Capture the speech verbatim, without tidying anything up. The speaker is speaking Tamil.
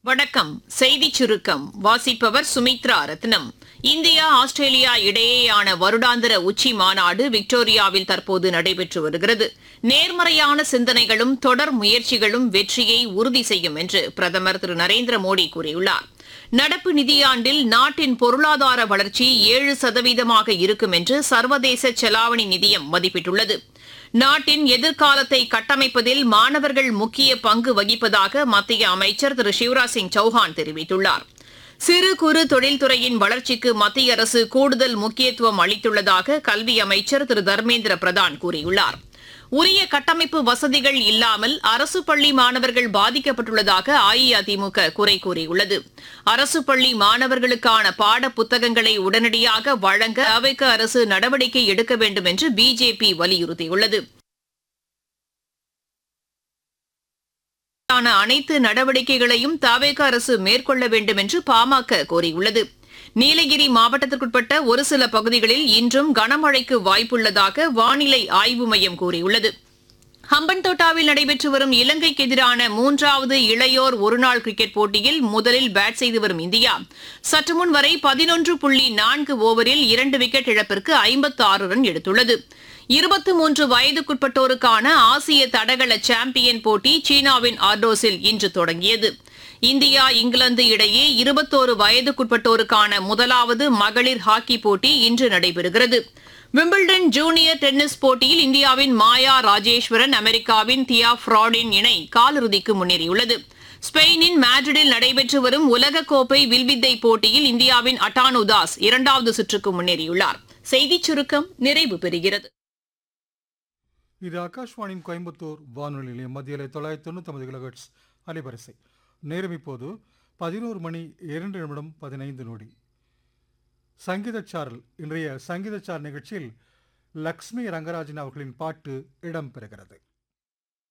வணக்கம். செய்திச் சுருக்கம் வாசிப்பவர் சுமித்ரா ரத்னம். இந்தியா ஆஸ்திரேலியா இடையேயான வருடாந்திர உச்சி மாநாடு விக்டோரியாவில் தற்போது நடைபெற்று வருகிறது. நேர்மறையான சிந்தனைகளும் தொடர் முயற்சிகளும் வெற்றியை உறுதி செய்யும் என்று பிரதமர் திரு நரேந்திர மோடி கூறியுள்ளார். நடப்பு நிதியாண்டில் நாட்டின் பொருளாதார வளர்ச்சி ஏழு சதவீதமாக இருக்கும் என்று சர்வதேச செலாவணி நிதியம் மதிப்பிட்டுள்ளது. நாட்டின் எதிர்காலத்தை கட்டமைப்பதில் மாணவர்கள் முக்கிய பங்கு வகிப்பதாக மத்திய அமைச்சர் திரு சிவராஜ் சிங் சௌஹான் தெரிவித்துள்ளார். சிறு குறு தொழில்துறையின் வளர்ச்சிக்கு மத்திய அரசு கூடுதல் முக்கியத்துவம் அளித்துள்ளதாக கல்வி அமைச்சர் திரு தர்மேந்திர பிரதான் கூறியுள்ளார். உரிய கட்டமைப்பு வசதிகள் இல்லாமல் அரசு பள்ளி மாணவர்கள் பாதிக்கப்பட்டுள்ளதாக அஇஅதிமுக குறை கூறியுள்ளது. அரசு பள்ளி மாணவர்களுக்கான பாட புத்தகங்களை உடனடியாக வழங்க தவிக அரசு நடவடிக்கை எடுக்க வேண்டும் என்று பிஜேபி வலியுறுத்தியுள்ளது. அனைத்து நடவடிக்கைகளையும் தவிக அரசு மேற்கொள்ள வேண்டும் என்று பாமக கோரியுள்ளது. நீலகிரி மாவட்டத்திற்குட்பட்ட ஒரு சில பகுதிகளில் இன்றும் கனமழைக்கு வாய்ப்புள்ளதாக வானிலை ஆய்வு மையம் கூறியுள்ளது. ஹம்பன்தோட்டாவில் நடைபெற்று வரும் இலங்கைக்கு எதிரான மூன்றாவது இளையோர் ஒருநாள் கிரிக்கெட் போட்டியில் முதலில் பேட் செய்து வரும் இந்தியா சற்று முன் வரை பதினொன்று புள்ளி நான்கு ஓவரில் இரண்டு விக்கெட் இழப்பிற்கு ஐம்பத்தி ஆறு ரன் எடுத்துள்ளது. இருபத்தி மூன்று வயதுக்குட்பட்டோருக்கான ஆசிய தடகள சாம்பியன் போட்டி சீனாவின் ஆர்டோஸில் இன்று தொடங்கியது. இந்தியா இங்கிலாந்து இடையே இருபத்தோரு வயதுக்குட்பட்டோருக்கான முதலாவது மகளிர் ஹாக்கி போட்டி இன்று நடைபெறுகிறது. விம்பிள்டன் ஜூனியர் டென்னிஸ் போட்டியில் இந்தியாவின் மாயா ராஜேஸ்வரன் அமெரிக்காவின் தியா ஃப்ராடின் இணை காலிறுதிக்கு முன்னேறியுள்ளது. ஸ்பெயினின் மேட்ரிடில் நடைபெற்று வரும் உலகக்கோப்பை வில்வித்தை போட்டியில் இந்தியாவின் அட்டானு தாஸ் இரண்டாவது சுற்றுக்கு முன்னேறியுள்ளார். செய்திச் சுருக்கம் நிறைவு பெறுகிறது. இது ஆகாஷ்வாணியின் கோயம்புத்தூர் வானொலி நிலையம். மத்தியிலே தொள்ளாயிரத்தி தொண்ணூத்தி ஒன்பது கிலோஹெர்ட்ஸ் அலைவரிசை. நேரம் இப்போது பதினோரு மணி இரண்டு நிமிடம் பதினைந்து நொடி. சங்கீதச்சாரல். இன்றைய சங்கீதச்சார் நிகழ்ச்சியில் லக்ஷ்மி ரங்கராஜன் அவர்களின் பாட்டு இடம்பெறுகிறது.